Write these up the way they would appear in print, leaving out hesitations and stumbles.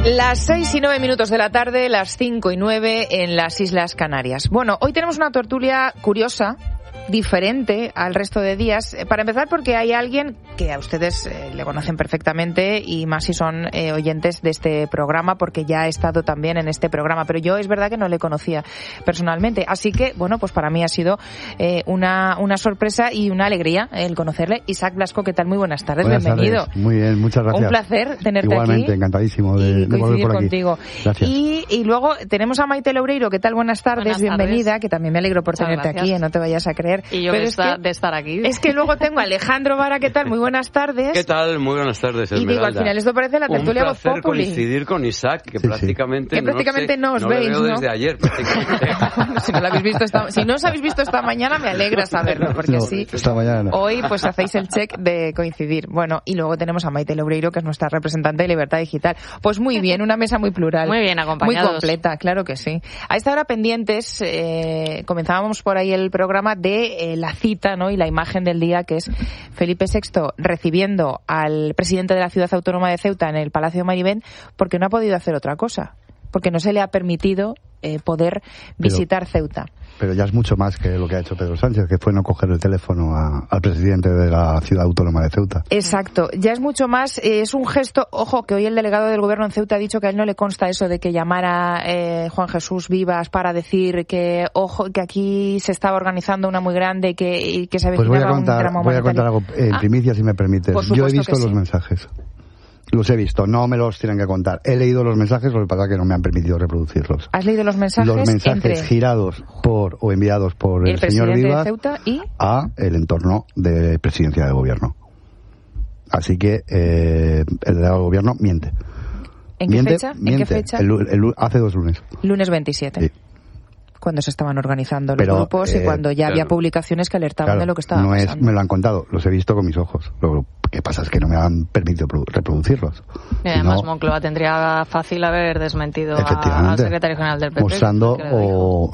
Las 6:09 de la tarde, las 5:09 en las Islas Canarias. Bueno, hoy tenemos una tertulia curiosa, diferente al resto de días. Para empezar, porque hay alguien que a ustedes le conocen perfectamente, y más si son oyentes de este programa, porque ya ha estado también en este programa, pero yo es verdad que no le conocía personalmente. Así que, bueno, pues para mí ha sido una sorpresa y una alegría el conocerle. Isaac Blasco, ¿qué tal? Muy buenas tardes, bienvenido. Tardes. Muy bien, muchas gracias. Un placer tenerte Igualmente, aquí. encantadísimo de volver por aquí. Contigo. Gracias. Y luego tenemos a Maite Loureiro. ¿Qué tal? Buenas tardes, bienvenida, que también me alegro por Muchas tenerte gracias. aquí, no te vayas a creer. Y yo pero de estar aquí. Es que luego tengo a Alejandro Vara. ¿Qué tal? Muy buenas tardes. ¿Qué tal? Muy buenas tardes, Esmeralda. Y digo, al final esto parece la tertulia Voz Populi. Un placer coincidir con Isaac, que prácticamente, no os veis, lo veo ¿no? desde ayer, prácticamente. si no os habéis visto esta mañana, me alegra saberlo, porque no, así esta mañana. Hoy pues hacéis el check de coincidir. Bueno, y luego tenemos a Maite Loureiro, que es nuestra representante de Libertad Digital. Pues muy bien, una mesa muy plural. Muy bien acompañados. Muy completa, claro que sí. A esta hora pendientes, comenzábamos por ahí el programa de la cita, ¿no? Y la imagen del día, que es Felipe VI recibiendo al presidente de la Ciudad Autónoma de Ceuta en el Palacio de Marivén, porque no ha podido hacer otra cosa, porque no se le ha permitido poder visitar Ceuta. Pero ya es mucho más que lo que ha hecho Pedro Sánchez, que fue no coger el teléfono al presidente de la Ciudad Autónoma de Ceuta. Exacto, ya es mucho más, es un gesto. Ojo, que hoy el delegado del gobierno en Ceuta ha dicho que a él no le consta eso de que llamara Juan Jesús Vivas para decir que, ojo, que aquí se estaba organizando una muy grande y que se avecinaba un drama humanitario. Voy a contar algo en primicia, si me permites. Yo he visto los mensajes. Los he visto, no me los tienen que contar. He leído los mensajes, lo que pasa es que no me han permitido reproducirlos. ¿Has leído los mensajes? Los mensajes girados o enviados por el señor Vivas de Ceuta y a el entorno de presidencia del gobierno. Así que el delegado del gobierno miente. ¿En qué fecha? ¿En qué fecha? Hace 2 lunes. Lunes 27. Sí. Cuando se estaban organizando los grupos y cuando ya había publicaciones que alertaban de lo que estaba pasando. Me lo han contado, los he visto con mis ojos. Lo que pasa es que no me han permitido reproducirse. Y además Moncloa tendría fácil haber desmentido al secretario general del PP. Mostrando o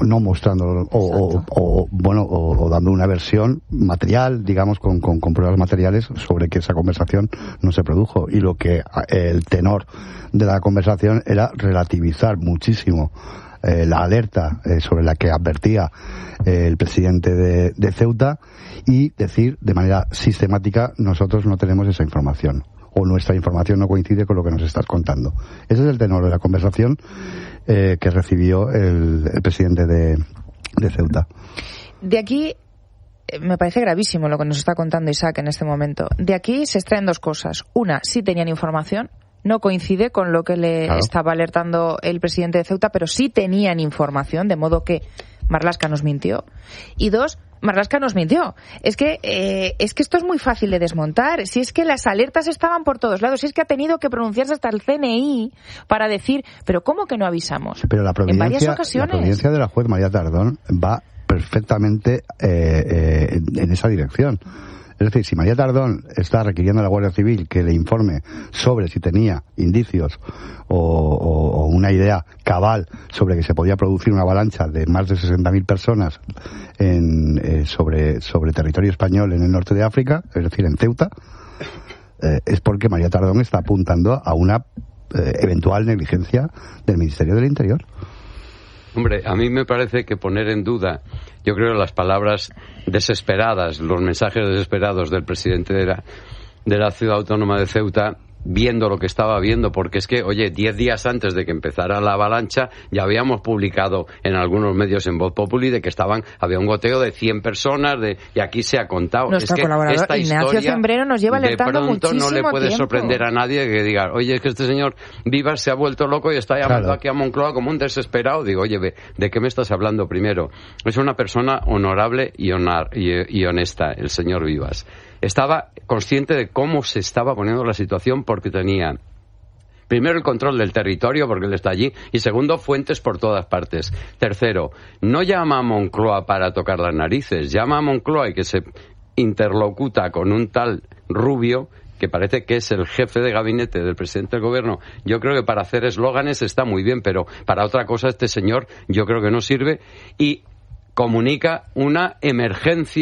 dando una versión material, digamos, con pruebas materiales sobre que esa conversación no se produjo. Y lo que el tenor de la conversación era relativizar muchísimo la alerta sobre la que advertía el presidente de Ceuta, y decir de manera sistemática: nosotros no tenemos esa información, o nuestra información no coincide con lo que nos estás contando. Ese es el tenor de la conversación que recibió el presidente de Ceuta. De aquí me parece gravísimo lo que nos está contando Isaac en este momento. De aquí se extraen 2 cosas. Una, sí tenían información, no coincide con lo que le estaba alertando el presidente de Ceuta, pero sí tenían información, de modo que Marlaska nos mintió. Y 2, Marlaska nos mintió. Es que esto es muy fácil de desmontar. Si es que las alertas estaban por todos lados, si es que ha tenido que pronunciarse hasta el CNI para decir, pero ¿cómo que no avisamos? Pero la en varias ocasiones. La providencia de la juez María Tardón va perfectamente en esa dirección. Es decir, si María Tardón está requiriendo a la Guardia Civil que le informe sobre si tenía indicios o una idea cabal sobre que se podía producir una avalancha de más de 60.000 personas sobre territorio español en el norte de África, es decir, en Ceuta, es porque María Tardón está apuntando a una eventual negligencia del Ministerio del Interior. Hombre, a mí me parece que poner en duda, yo creo, las palabras desesperadas, los mensajes desesperados del presidente de la Ciudad Autónoma de Ceuta, viendo lo que estaba viendo, porque es que, oye, 10 días antes de que empezara la avalancha ya habíamos publicado en algunos medios en Voz Populi de que había un goteo de 100 personas y aquí se ha contado. Nuestro es que colaborador esta Ignacio Zembreno nos lleva alertando muchísimo tiempo. De pronto no le puede sorprender a nadie que diga, oye, es que este señor Vivas se ha vuelto loco y está llamando aquí a Moncloa como un desesperado. Digo, oye, ¿de qué me estás hablando primero? Es una persona honorable y honesta, el señor Vivas. Estaba consciente de cómo se estaba poniendo la situación, porque tenía, primero, el control del territorio, porque él está allí, y segundo, fuentes por todas partes. Tercero, no llama a Moncloa para tocar las narices, llama a Moncloa y que se interlocuta con un tal Rubio, que parece que es el jefe de gabinete del presidente del gobierno. Yo creo que para hacer eslóganes está muy bien, pero para otra cosa este señor yo creo que no sirve, y comunica una emergencia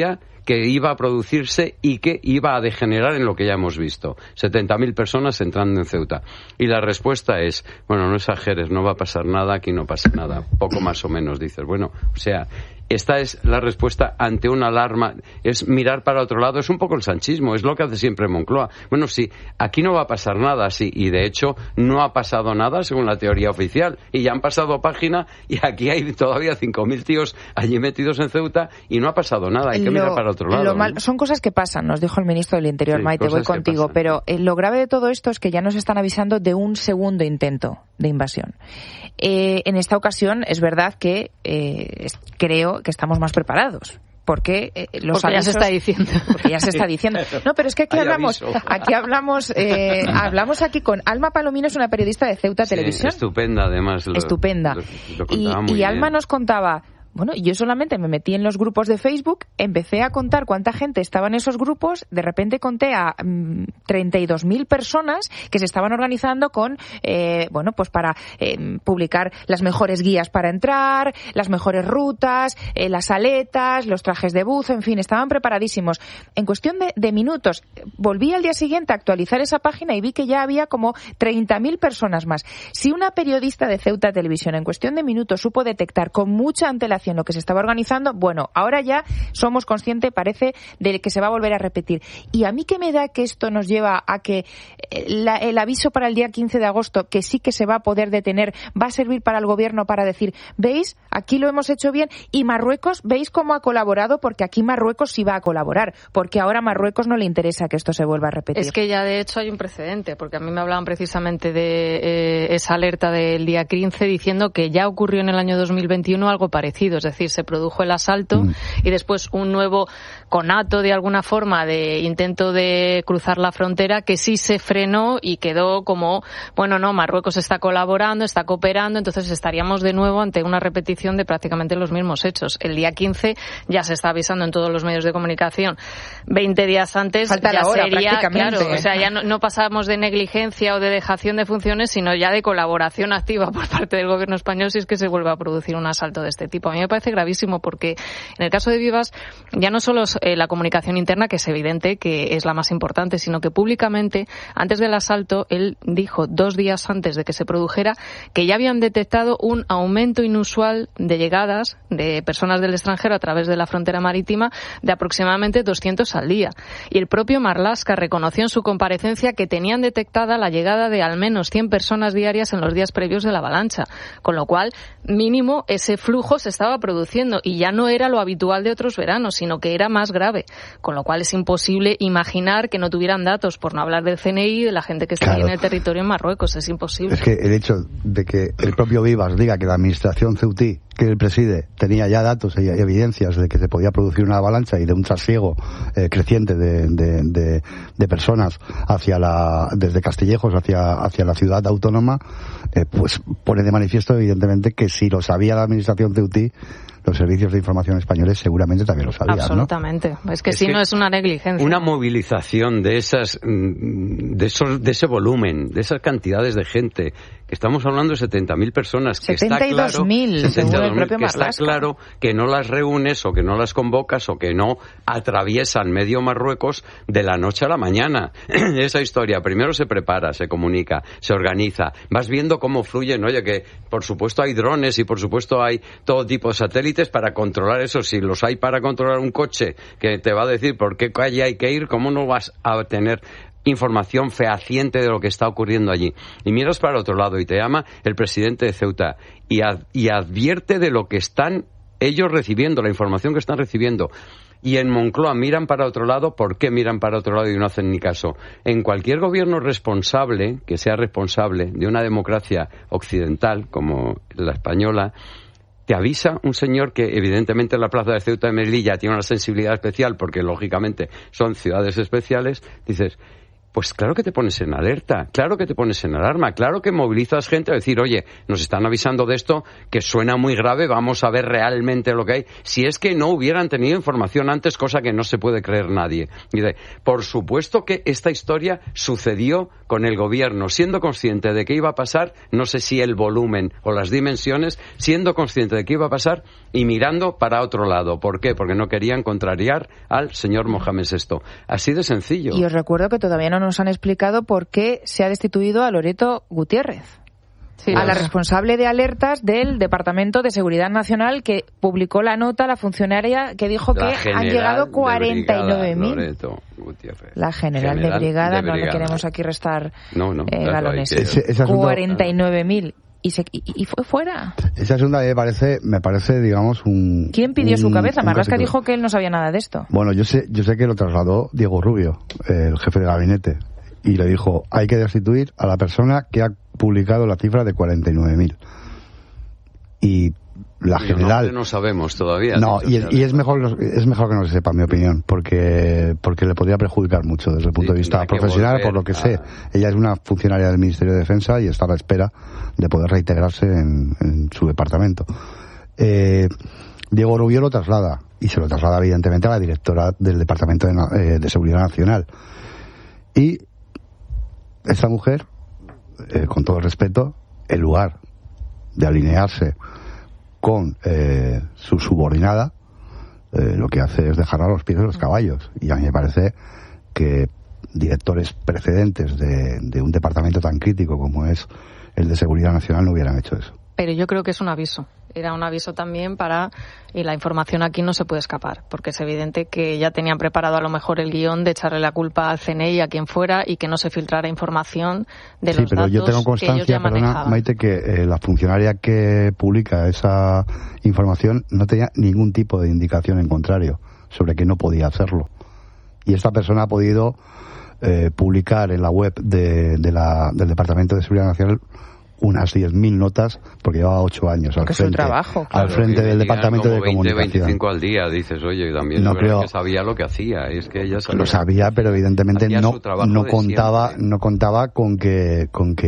que iba a producirse y que iba a degenerar en lo que ya hemos visto. 70.000 personas entrando en Ceuta. Y la respuesta es, bueno, no exageres, no va a pasar nada, aquí no pasa nada. Poco más o menos, dices. Bueno, o sea, esta es la respuesta ante una alarma, es mirar para otro lado, es un poco el sanchismo, es lo que hace siempre Moncloa. Bueno, sí, aquí no va a pasar nada, sí, y de hecho no ha pasado nada según la teoría oficial, y ya han pasado página y aquí hay todavía 5.000 tíos allí metidos en Ceuta y no ha pasado nada, hay que mirar para otro lado. Son cosas que pasan, nos dijo el ministro del Interior, sí, Maite, voy contigo, pero lo grave de todo esto es que ya nos están avisando de un segundo intento de invasión. En esta ocasión es verdad que creo que estamos más preparados. Porque los avisos, ya se está diciendo. Porque ya se está diciendo. No, pero es que aquí hablamos aquí con Alma Palomino, es una periodista de Ceuta Televisión. Estupenda, además. Estupenda. Y Alma nos contaba, bueno, yo solamente me metí en los grupos de Facebook, empecé a contar cuánta gente estaba en esos grupos, de repente conté a 32.000 personas que se estaban organizando con, pues para publicar las mejores guías para entrar, las mejores rutas, las aletas, los trajes de buzo, en fin, estaban preparadísimos. En cuestión de minutos, volví al día siguiente a actualizar esa página y vi que ya había como 30.000 personas más. Si una periodista de Ceuta Televisión en cuestión de minutos supo detectar con mucha antelación lo que se estaba organizando, bueno, ahora ya somos conscientes, parece, de que se va a volver a repetir. Y a mí que me da que esto nos lleva a que el aviso para el día 15 de agosto, que sí que se va a poder detener, va a servir para el gobierno para decir, ¿veis? Aquí lo hemos hecho bien, y Marruecos, ¿veis cómo ha colaborado? Porque aquí Marruecos sí va a colaborar, porque ahora a Marruecos no le interesa que esto se vuelva a repetir. Es que ya de hecho hay un precedente, porque a mí me hablaban precisamente de esa alerta del día 15 diciendo que ya ocurrió en el año 2021 algo parecido. Es decir, se produjo el asalto y después un nuevo conato de alguna forma de intento de cruzar la frontera que sí se frenó y quedó como, bueno, no, Marruecos está colaborando, está cooperando, entonces estaríamos de nuevo ante una repetición de prácticamente los mismos hechos. El día 15 ya se está avisando en todos los medios de comunicación. 20 días antes falta ya la hora, sería, prácticamente. Claro, o sea, ya no pasamos de negligencia o de dejación de funciones, sino ya de colaboración activa por parte del gobierno español si es que se vuelve a producir un asalto de este tipo. A mí me parece gravísimo porque en el caso de Vivas ya no solo es la comunicación interna, que es evidente que es la más importante, sino que públicamente, antes del asalto, él dijo 2 días antes de que se produjera que ya habían detectado un aumento inusual de llegadas de personas del extranjero a través de la frontera marítima de aproximadamente 200 al día. Y el propio Marlaska reconoció en su comparecencia que tenían detectada la llegada de al menos 100 personas diarias en los días previos de la avalancha, con lo cual mínimo ese flujo se estaba produciendo y ya no era lo habitual de otros veranos, sino que era más grave, con lo cual es imposible imaginar que no tuvieran datos, por no hablar del CNI, de la gente que está ahí en el territorio en Marruecos, es imposible. Es que el hecho de que el propio Vivas diga que la administración ceutí que él preside tenía ya datos y evidencias de que se podía producir una avalancha y de un trasiego creciente de personas desde Castillejos hacia la ciudad autónoma, pues pone de manifiesto evidentemente que si lo sabía la administración ceutí, los servicios de información españoles seguramente también lo sabían. Absolutamente. ¿No? Es que si no es una negligencia. Una movilización de ese volumen, de esas cantidades de gente, que estamos hablando de 70.000 personas, que 72.000, según el propio que está claro que no las reúnes o que no las convocas o que no atraviesan medio Marruecos de la noche a la mañana. Esa historia, primero se prepara, se comunica, se organiza, vas viendo cómo fluyen, oye, que por supuesto hay drones y por supuesto hay todo tipo de satélites para controlar eso. Si los hay para controlar un coche que te va a decir por qué calle hay que ir, ¿cómo no vas a tener información fehaciente de lo que está ocurriendo allí? Y miras para otro lado y te llama el presidente de Ceuta y advierte de lo que están ellos recibiendo, la información que están recibiendo. Y en Moncloa miran para otro lado. ¿Por qué miran para otro lado y no hacen ni caso? En cualquier gobierno responsable, que sea responsable de una democracia occidental como la española, te avisa un señor que evidentemente en la plaza de Ceuta de Melilla tiene una sensibilidad especial porque lógicamente son ciudades especiales. Dices, pues claro que te pones en alerta, claro que te pones en alarma, claro que movilizas gente a decir, oye, nos están avisando de esto, que suena muy grave, vamos a ver realmente lo que hay. Si es que no hubieran tenido información antes, cosa que no se puede creer nadie. Y dice, por supuesto que esta historia sucedió con el gobierno, siendo consciente de que iba a pasar, no sé si el volumen o las dimensiones, siendo consciente de que iba a pasar y mirando para otro lado. ¿Por qué? Porque no querían contrariar al señor Mohamed VI. Así de sencillo. Y os recuerdo que todavía no nos han explicado por qué se ha destituido a Loreto Gutiérrez, a la responsable de alertas del Departamento de Seguridad Nacional, que publicó la nota, la funcionaria que dijo que han llegado 49.000. La general de brigada, no le queremos aquí restar galones. 49.000. Y fue fuera. Ese asunto me parece, digamos, un... ¿Quién pidió su cabeza? Marlaska dijo que él no sabía nada de esto. Bueno, yo sé que lo trasladó Diego Rubio, el jefe de gabinete, y le dijo, hay que destituir a la persona que ha publicado la cifra de 49.000. Y la general... No sabemos todavía. No, y es mejor que no se sepa, en mi opinión, porque le podría perjudicar mucho desde el punto de vista profesional, por lo que sé. Ella es una funcionaria del Ministerio de Defensa y está a la espera de poder reintegrarse en su departamento. Diego Rubio lo traslada, y se lo traslada evidentemente a la directora del Departamento de Seguridad Nacional. Y esta mujer, con todo el respeto, en lugar de alinearse con su subordinada, lo que hace es dejar a los pies de los caballos. Y a mí me parece que directores precedentes de un departamento tan crítico como es el de Seguridad Nacional no hubieran hecho eso. Pero yo creo que es un aviso. Era un aviso también y la información aquí no se puede escapar, porque es evidente que ya tenían preparado a lo mejor el guión de echarle la culpa al CNI, a quien fuera, y que no se filtrara información de los datos que ellos ya manejaban. Sí, pero yo tengo constancia, perdona, Maite, que la funcionaria que publica esa información no tenía ningún tipo de indicación en contrario sobre que no podía hacerlo. Y esta persona ha podido publicar en la web del Departamento de Seguridad Nacional unas 10.000 notas, porque llevaba 8 años al frente, trabajo, al frente del Departamento de Comunicación. 25 al día, dices, oye, también no creo que sabía lo que hacía. Es que ella lo sabía, pero evidentemente no contaba con que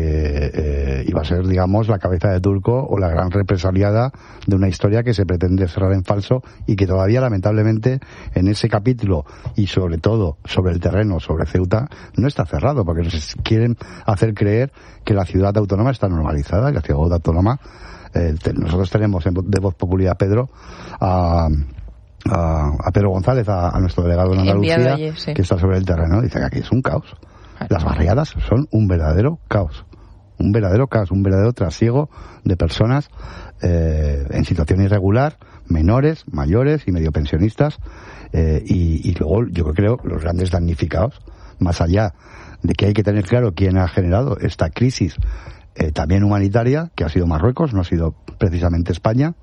iba a ser, digamos, la cabeza de turco o la gran represaliada de una historia que se pretende cerrar en falso y que todavía, lamentablemente, en ese capítulo y sobre todo sobre el terreno, sobre Ceuta, no está cerrado, porque nos quieren hacer creer que la ciudad autónoma está normalizada, y la ciudad autónoma, nosotros tenemos de Voz Populi a Pedro, a Pedro González, a nuestro delegado en Andalucía, que está sobre el terreno, dice que aquí es un caos. Las barriadas son un verdadero caos, un verdadero trasiego de personas en situación irregular, menores, mayores y medio pensionistas, y luego yo creo los grandes damnificados, más allá de que hay que tener claro quién ha generado esta crisis también humanitaria, que ha sido Marruecos, no ha sido precisamente España.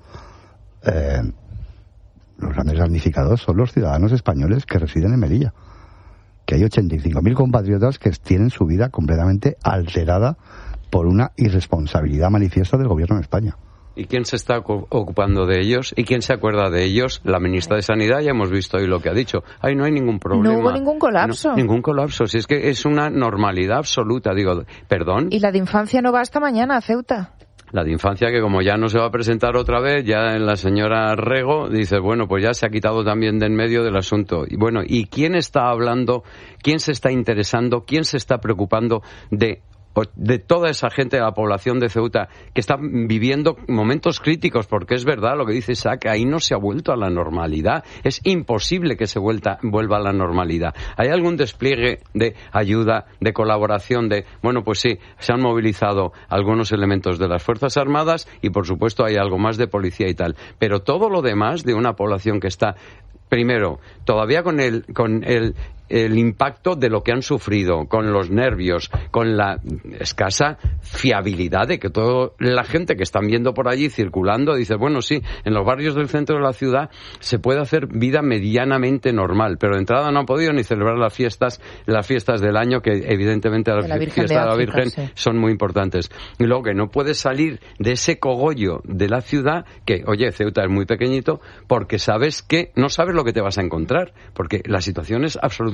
Los grandes damnificados son los ciudadanos españoles que residen en Melilla, que hay 85.000 compatriotas que tienen su vida completamente alterada por una irresponsabilidad manifiesta del gobierno de España. ¿Y quién se está ocupando de ellos? ¿Y quién se acuerda de ellos? La ministra de Sanidad, ya hemos visto hoy lo que ha dicho. Ahí no hay ningún problema. No hubo ningún colapso. Ningún colapso. Si es que es una normalidad absoluta. Digo, perdón. ¿Y la de infancia no va hasta mañana a Ceuta? La de infancia, que como ya no se va a presentar otra vez, ya la señora Rego dice, bueno, pues ya se ha quitado también de en medio del asunto. Y bueno, ¿y quién está hablando? ¿Quién se está interesando? ¿Quién se está preocupando de toda esa gente de la población de Ceuta que está viviendo momentos críticos? Porque es verdad lo que dice Isaac, ahí no se ha vuelto a la normalidad. Es imposible que se vuelva a la normalidad. ¿Hay algún despliegue de ayuda, de colaboración, bueno, pues sí, se han movilizado algunos elementos de las Fuerzas Armadas y, por supuesto, hay algo más de policía y tal. Pero todo lo demás de una población que está, primero, todavía con el impacto de lo que han sufrido, con los nervios, con la escasa fiabilidad de que toda la gente que están viendo por allí circulando dice, bueno, sí, en los barrios del centro de la ciudad se puede hacer vida medianamente normal, pero de entrada no han podido ni celebrar las fiestas del año, que evidentemente las fiestas de la Virgen son muy importantes. Y luego que no puedes salir de ese cogollo de la ciudad, que, oye, Ceuta es muy pequeñito, porque sabes que no sabes lo que te vas a encontrar, porque la situación es absolutamente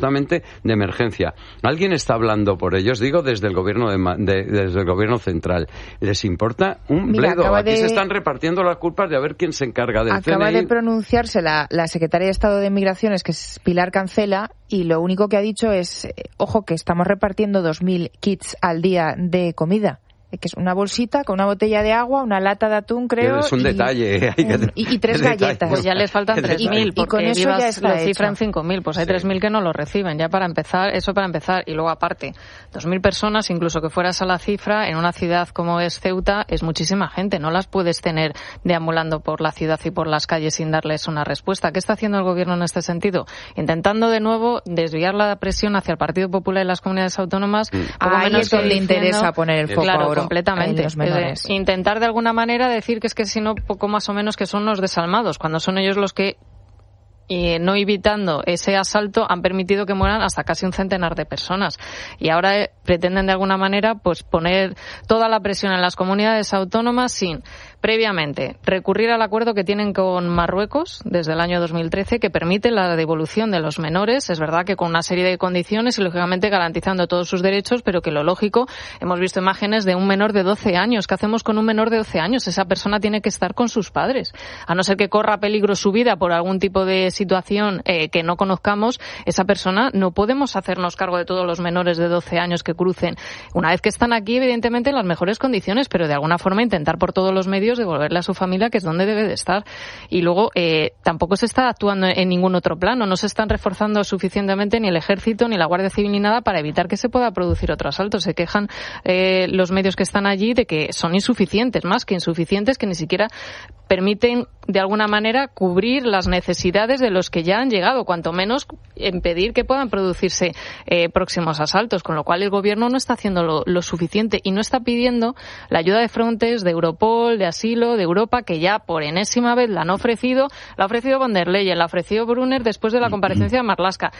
absolutamente de emergencia. ¿Alguien está hablando por ellos? Digo, desde el gobierno desde el gobierno central. ¿Les importa un bledo? Aquí se están repartiendo las culpas de a ver quién se encarga del CNI. Acaba de pronunciarse la secretaria de Estado de Migraciones, que es Pilar Cancela, y lo único que ha dicho es, ojo, que estamos repartiendo 2.000 kits al día de comida. Que es una bolsita con una botella de agua, una lata de atún, creo. Es un detalle. Y 3 galletas. Pues ya les faltan 3.000, porque con eso ya está lo cifran 5.000. Pues hay 3.000 que no lo reciben, ya para empezar. Eso para empezar. Y luego, aparte, 2.000 personas, incluso que fuera esa la cifra, en una ciudad como es Ceuta, es muchísima gente. No las puedes tener deambulando por la ciudad y por las calles sin darles una respuesta. ¿Qué está haciendo el gobierno en este sentido? Intentando, de nuevo, desviar la presión hacia el Partido Popular y las comunidades autónomas. Ahí es donde interesa poner el foco. Claro, completamente. Intentar de alguna manera decir que es que si no, poco más o menos que son los desalmados, cuando son ellos los que, no evitando ese asalto, han permitido que mueran hasta casi un centenar de personas. Y ahora pretenden de alguna manera pues poner toda la presión en las comunidades autónomas sin previamente recurrir al acuerdo que tienen con Marruecos desde el año 2013, que permite la devolución de los menores. Es verdad que con una serie de condiciones y lógicamente garantizando todos sus derechos, pero que lo lógico, hemos visto imágenes de un menor de 12 años. ¿Qué hacemos con un menor de 12 años? Esa persona tiene que estar con sus padres. A no ser que corra peligro su vida por algún tipo de situación que no conozcamos, esa persona no podemos hacernos cargo de todos los menores de 12 años que crucen. Una vez que están aquí, evidentemente, en las mejores condiciones, pero de alguna forma intentar por todos los medios devolverle a su familia, que es donde debe de estar. Y luego, tampoco se está actuando en ningún otro plano. No se están reforzando suficientemente ni el Ejército, ni la Guardia Civil, ni nada para evitar que se pueda producir otro asalto. Se quejan los medios que están allí de que son insuficientes, más que insuficientes, que ni siquiera permiten de alguna manera cubrir las necesidades de los que ya han llegado, cuanto menos impedir que puedan producirse próximos asaltos, con lo cual el gobierno no está haciendo lo suficiente y no está pidiendo la ayuda de Frontex, de Europol, de Asilo, de Europa, que ya por enésima vez la han ofrecido. La ha ofrecido von der Leyen, la ha ofrecido Brunner después de la comparecencia de Marlaska.